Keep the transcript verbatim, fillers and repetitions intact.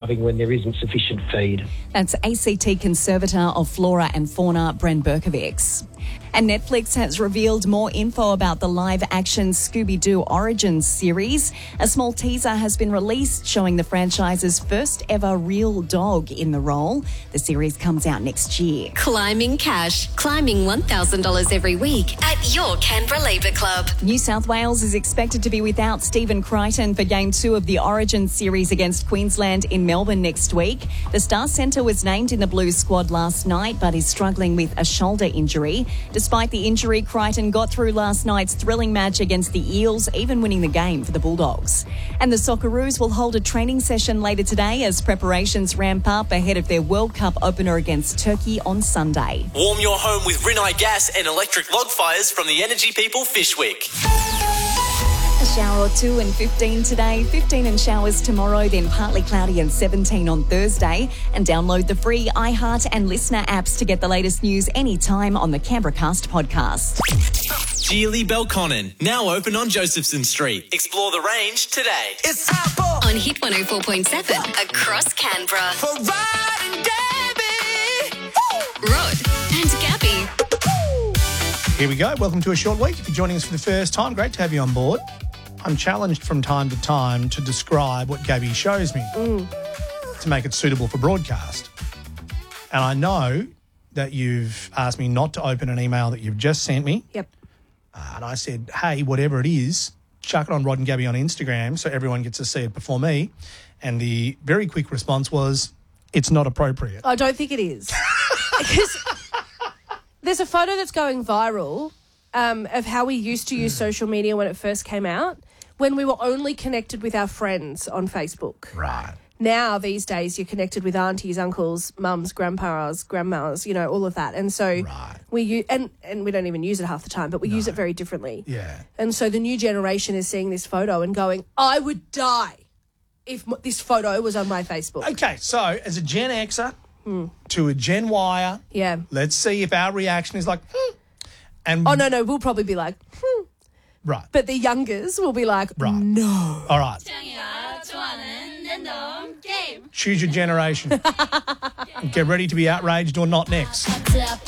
calving when there isn't sufficient feed. That's A C T Conservator of Flora and Fauna, Bren Berkovics. And Netflix has revealed more info about the live-action Scooby-Doo Origins series. A small teaser has been released showing the franchise's first-ever real dog in the role. The series comes out next year. Climbing cash. Climbing one thousand dollars every week at your Canberra Labour Club. New South Wales is expected to be without Stephen Crichton for Game two of the Origins series against Queensland in Melbourne next week. The Star Centre was named in the Blues squad last night but is struggling with a shoulder injury. Despite the injury, Crichton got through last night's thrilling match against the Eels, even winning the game for the Bulldogs. And the Socceroos will hold a training session later today as preparations ramp up ahead of their World Cup opener against Turkey on Sunday. Warm your home with Rinnai gas and electric log fires from the Energy People Fishwick. A shower or two and fifteen today, fifteen and showers tomorrow, then partly cloudy and seventeen on Thursday. And download the free iHeart and Listener apps to get the latest news anytime on the Canberra Cast podcast. Geely Belconnen, now open on Josephson Street. Explore the range today. It's time for On Hit one oh four point seven across Canberra. for Rod and Gabby. Rod and Gabby. Here we go. Welcome to a short week. If you're joining us for the first time, great to have you on board. I'm challenged from time to time to describe what Gabby shows me to make it suitable for broadcast. And I know that you've asked me not to open an email that you've just sent me. Yep. Uh, and I said, hey, whatever it is, chuck it on Rod and Gabby on Instagram so everyone gets to see it before me. And the very quick response was, it's not appropriate. I don't think it is. Because there's a photo that's going viral um, of how we used to use social media when it first came out, when we were only connected with our friends on Facebook. Right. Now, these days, you're connected with aunties, uncles, mums, grandpas, grandmas, you know, all of that. And so Right. we use, and, and we don't even use it half the time, but we use it very differently. Yeah. And so the new generation is seeing this photo and going, I would die if m- this photo was on my Facebook. Okay, so as a Gen Xer to a Gen Yer, Yeah. let's see if our reaction is like, hmm. And Oh, no, no, we'll probably be like, hmm. Right. But the youngers will be like, Right. no. All right. Choose your generation. Get ready to be outraged or not next.